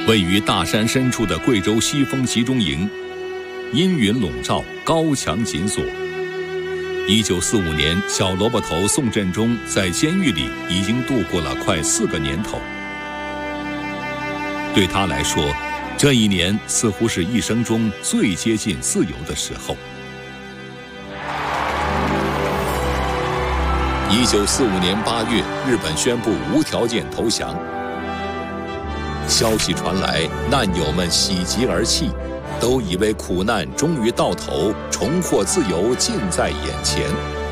位于大山深处的贵州西风集中营，阴云笼罩，高墙紧锁。1945年，小萝卜头宋振中在监狱里已经度过了快4个年头。对他来说，这一年似乎是一生中最接近自由的时候。1945年8月，日本宣布无条件投降。消息传来，难友们喜极而泣，都以为苦难终于到头，重获自由近在眼前。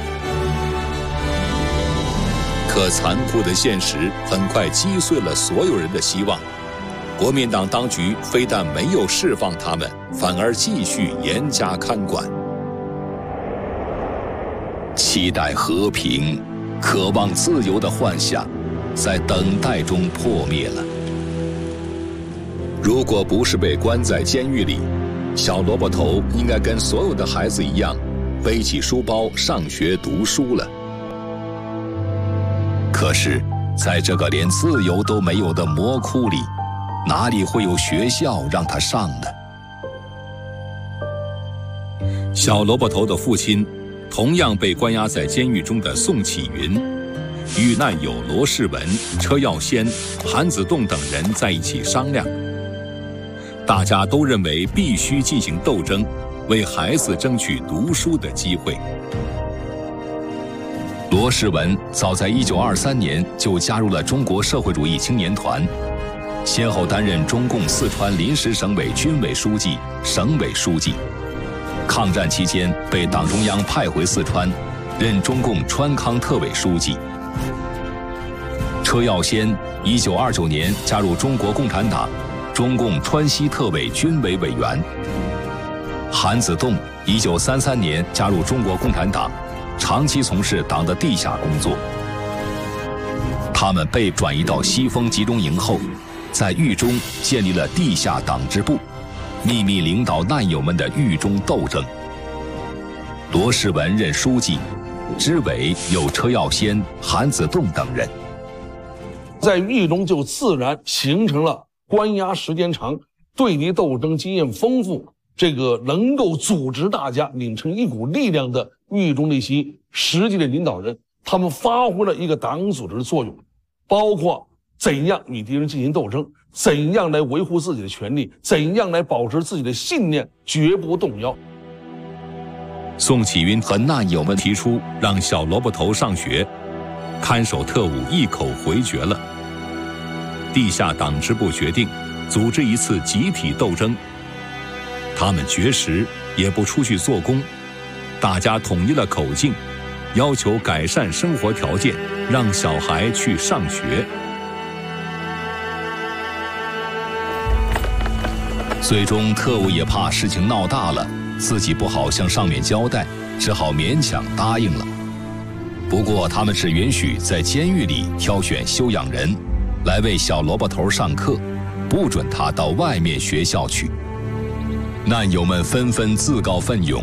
可残酷的现实很快击碎了所有人的希望。国民党当局非但没有释放他们，反而继续严加看管。期待和平、渴望自由的幻想，在等待中破灭了。如果不是被关在监狱里，小萝卜头应该跟所有的孩子一样，背起书包上学读书了。可是，在这个连自由都没有的魔窟里，哪里会有学校让他上呢？小萝卜头的父亲，同样被关押在监狱中的宋启云，与难友罗世文、车耀先、韩子栋等人在一起商量。大家都认为必须进行斗争，为孩子争取读书的机会。罗世文早在1923年就加入了中国社会主义青年团，先后担任中共四川临时省委军委书记、省委书记。抗战期间被党中央派回四川，任中共川康特委书记。车耀先1929年加入中国共产党，中共川西特委军委委员。韩子栋1933年加入中国共产党，长期从事党的地下工作。他们被转移到西风集中营后，在狱中建立了地下党支部，秘密领导难友们的狱中斗争。罗世文任书记，支委有车耀先、韩子栋等人。 在狱中就自然形成了关押时间长、对敌斗争经验丰富，这个能够组织大家拧成一股力量的狱中的一些实际的领导人，他们发挥了一个党组织的作用，包括怎样与敌人进行斗争，怎样来维护自己的权利，怎样来保持自己的信念绝不动摇。 宋启云和难友们提出让小萝卜头上学，看守特务一口回绝了。地下党支部决定组织一次集体斗争，他们绝食，也不出去做工，大家统一了口径，要求改善生活条件，让小孩去上学。最终特务也怕事情闹大了，自己不好向上面交代，只好勉强答应了。不过他们只允许在监狱里挑选修养人来为小萝卜头上课，不准他到外面学校去。难友们纷纷自告奋勇，